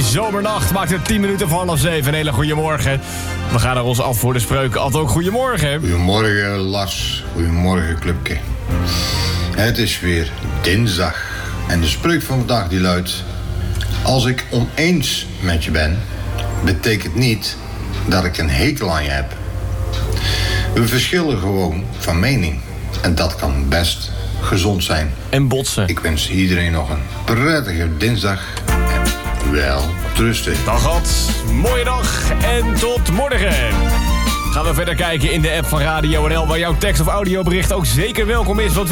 zomernacht. Maakt het 10 minuten voor 6:30. Een hele goede morgen. We gaan er ons af voor de spreuken. Altijd ook goedemorgen. Goedemorgen Lars. Goedemorgen Clubke. Het is weer dinsdag. En de spreuk van vandaag die luidt: als ik oneens met je ben, betekent niet dat ik een hekel aan je heb. We verschillen gewoon van mening. En dat kan best gezond zijn. En botsen. Ik wens iedereen nog een prettige dinsdag. En wel rusten. Dag God, mooie dag en tot morgen. Gaan we verder kijken in de app van Radio NL, waar jouw tekst- of audiobericht ook zeker welkom is. Want